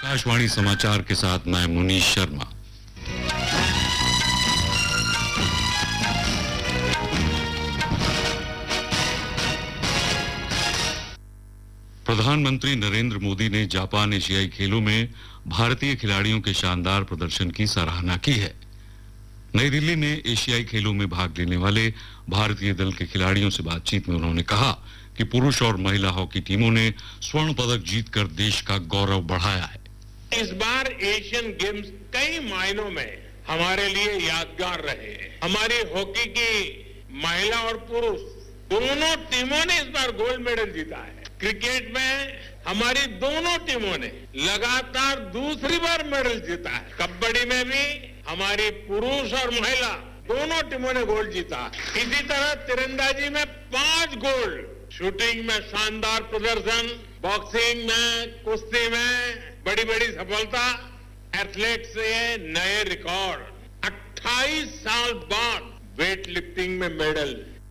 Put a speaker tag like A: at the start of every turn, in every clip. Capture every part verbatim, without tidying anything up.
A: आकाशवाणी समाचार के साथ मैं मुनीश शर्मा। प्रधानमंत्री नरेंद्र मोदी ने जापान एशियाई खेलों में भारतीय खिलाड़ियों के शानदार प्रदर्शन की सराहना की है। नई दिल्ली में एशियाई खेलों में भाग लेने वाले भारतीय दल के खिलाड़ियों से बातचीत में उन्होंने कहा कि पुरुष और महिला हॉकी टीमों ने स्वर्ण पदक जीतकर देश का गौरव बढ़ाया है।
B: इस बार एशियन गेम्स कई मायनों में हमारे लिए यादगार रहे। हमारी हॉकी की महिला और पुरुष दोनों टीमों ने इस बार गोल्ड मेडल जीता है। क्रिकेट में हमारी दोनों टीमों ने लगातार दूसरी बार मेडल जीता है। कबड्डी में भी हमारी पुरुष और महिला दोनों टीमों ने गोल्ड जीता। इसी तरह तीरंदाजी में पांच गोल्ड, शूटिंग में शानदार प्रदर्शन, बॉक्सिंग में, कुश्ती में बड़ी बड़ी सफलता, एथलेट्स से नए रिकॉर्ड। अट्ठाईस साल बाद वेट लिफ्टिंग में मेडल।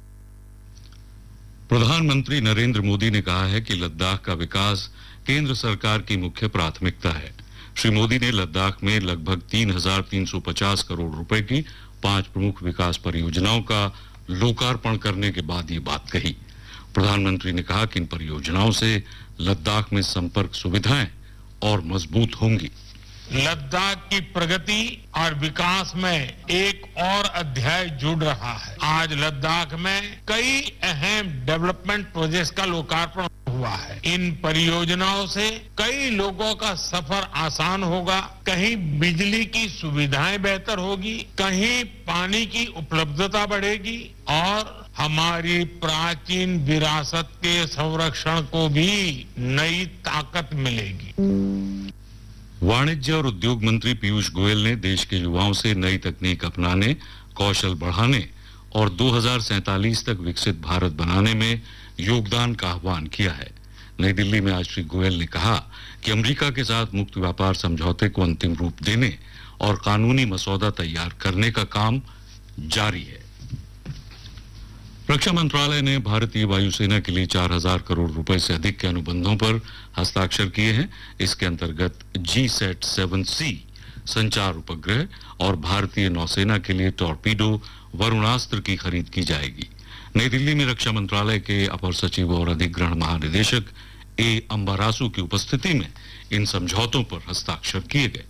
A: प्रधानमंत्री नरेंद्र मोदी ने कहा है कि लद्दाख का विकास केंद्र सरकार की मुख्य प्राथमिकता है। श्री मोदी ने लद्दाख में लगभग तीन हजार तीन सौ पचास करोड़ रुपए की पांच प्रमुख विकास परियोजनाओं का लोकार्पण करने के बाद ये बात कही। प्रधानमंत्री ने कहा कि इन परियोजनाओं से लद्दाख में संपर्क सुविधाएं और मजबूत होंगी।
B: लद्दाख की प्रगति और विकास में एक और अध्याय जुड़ रहा है। आज लद्दाख में कई अहम डेवलपमेंट प्रोजेक्ट्स का लोकार्पण हुआ है। इन परियोजनाओं से कई लोगों का सफर आसान होगा, कहीं बिजली की सुविधाएं बेहतर होगी, कहीं पानी की उपलब्धता बढ़ेगी और हमारी प्राचीन विरासत के संरक्षण को भी नई ताकत मिलेगी।
A: वाणिज्य और उद्योग मंत्री पीयूष गोयल ने देश के युवाओं से नई तकनीक अपनाने, कौशल बढ़ाने और दो हज़ार सैंतालीस तक विकसित भारत बनाने में योगदान का आह्वान किया है। नई दिल्ली में आज श्री गोयल ने कहा कि अमेरिका के साथ मुक्त व्यापार समझौते को अंतिम रूप देने और कानूनी मसौदा तैयार करने का काम जारी है। रक्षा मंत्रालय ने भारतीय वायुसेना के लिए चार हजार करोड़ रुपए से अधिक के अनुबंधों पर हस्ताक्षर किए हैं। इसके अंतर्गत जी सेट सेवन सी संचार उपग्रह और भारतीय नौसेना के लिए टॉर्पीडो वरुणास्त्र की खरीद की जाएगी। नई दिल्ली में रक्षा मंत्रालय के अपर सचिव और अधिग्रहण महानिदेशक ए अंबारासु की उपस्थिति में इन समझौतों पर हस्ताक्षर किए गए।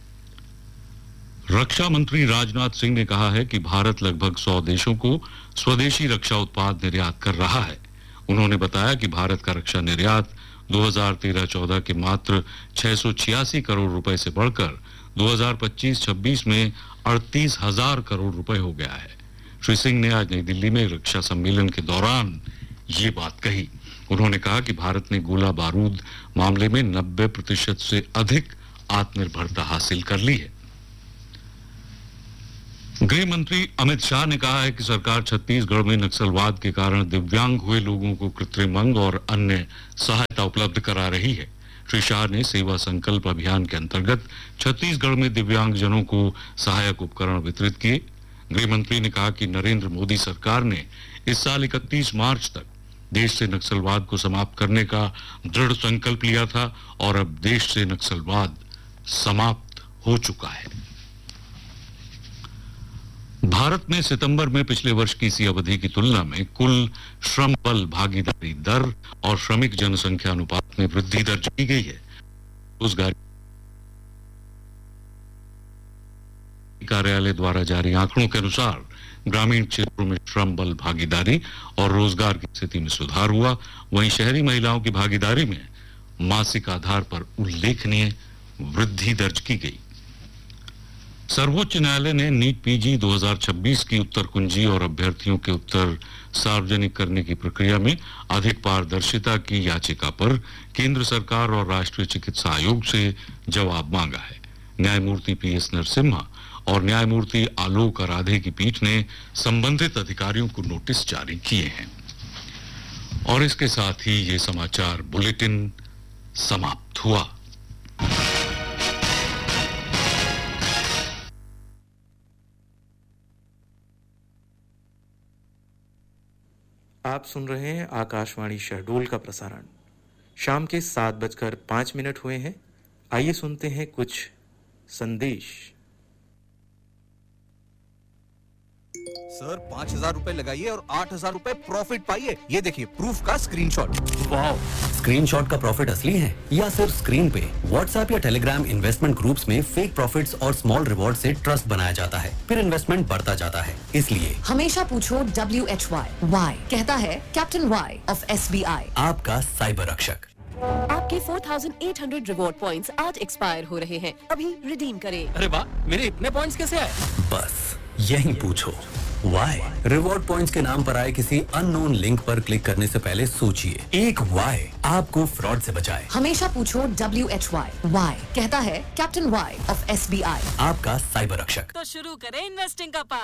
A: रक्षा मंत्री राजनाथ सिंह ने कहा है कि भारत लगभग सौ देशों को स्वदेशी रक्षा उत्पाद निर्यात कर रहा है। उन्होंने बताया कि भारत का रक्षा निर्यात दो हज़ार तेरह चौदह के मात्र छह सौ छियासी करोड़ रुपए से बढ़कर दो हज़ार पच्चीस छब्बीस में अड़तीस हजार करोड़ रुपए हो गया है। श्री सिंह ने आज नई दिल्ली में रक्षा सम्मेलन के दौरान ये बात कही। उन्होंने कहा कि भारत ने गोला बारूद मामले में नब्बे प्रतिशत से अधिक आत्मनिर्भरता हासिल कर ली है। गृह मंत्री अमित शाह ने कहा है कि सरकार छत्तीसगढ़ में नक्सलवाद के कारण दिव्यांग हुए लोगों को कृत्रिम अंग और अन्य सहायता उपलब्ध करा रही है। श्री शाह ने सेवा संकल्प अभियान के अंतर्गत छत्तीसगढ़ में दिव्यांगजनों को सहायक उपकरण वितरित किए। गृह मंत्री ने कहा कि नरेंद्र मोदी सरकार ने इस साल इकतीस मार्च तक देश से नक्सलवाद को समाप्त करने का दृढ़ संकल्प लिया था और अब देश से नक्सलवाद समाप्त हो चुका है। भारत में सितंबर में पिछले वर्ष की इसी अवधि की तुलना में कुल श्रम बल भागीदारी दर और श्रमिक जनसंख्या अनुपात में वृद्धि दर्ज की गई है। रोजगार कार्यालय द्वारा जारी आंकड़ों के अनुसार ग्रामीण क्षेत्रों में श्रम बल भागीदारी और रोजगार की स्थिति में सुधार हुआ। वहीं शहरी महिलाओं की भागीदारी में मासिक आधार पर उल्लेखनीय वृद्धि दर्ज की गई। सर्वोच्च न्यायालय ने नीट पीजी दो हज़ार छब्बीस की उत्तर कुंजी और अभ्यर्थियों के उत्तर सार्वजनिक करने की प्रक्रिया में अधिक पारदर्शिता की याचिका पर केंद्र सरकार और राष्ट्रीय चिकित्सा आयोग से जवाब मांगा है। न्यायमूर्ति पी एस नरसिम्हा और न्यायमूर्ति आलोक आराधे की पीठ ने संबंधित अधिकारियों को नोटिस जारी किए हैं। और इसके साथ ही ये समाचार बुलेटिन समाप्त हुआ।
C: आप सुन रहे हैं आकाशवाणी शहडोल का प्रसारण। शाम के सात बजकर पांच मिनट हुए हैं। आइए सुनते हैं कुछ संदेश।
D: सर पाँच हजार रूपए लगाइए और आठ हजार रूपए प्रॉफिट पाइए। ये देखिए प्रूफ का स्क्रीनशॉट।
E: वाओ, स्क्रीनशॉट का प्रॉफिट असली है या सिर्फ स्क्रीन पे? व्हाट्सएप या टेलीग्राम इन्वेस्टमेंट ग्रुप्स में फेक प्रॉफिट्स और स्मॉल रिवॉर्ड से ट्रस्ट बनाया जाता है, फिर इन्वेस्टमेंट बढ़ता जाता है। इसलिए
F: हमेशा पूछो डब्ल्यू एच वाई। वाई कहता है captain Y of S B I,
E: आपका साइबर रक्षक।
G: आपके चार हज़ार आठ सौ रिवॉर्ड पॉइंट्स आज एक्सपायर हो रहे हैं, अभी रिडीम करें।
E: अरे वाह, मेरे इतने पॉइंट्स कैसे आए? बस यही पूछो वाई। रिवॉर्ड पॉइंट्स के नाम पर आए किसी अननोन लिंक पर क्लिक करने से पहले सोचिए, एक वाई आपको फ्रॉड से बचाए।
F: हमेशा पूछो डब्ल्यू एच वाई। वाई कहता है captain Y of S B I,
E: आपका साइबर रक्षक।
G: तो शुरू करें इन्वेस्टिंग का पाठ।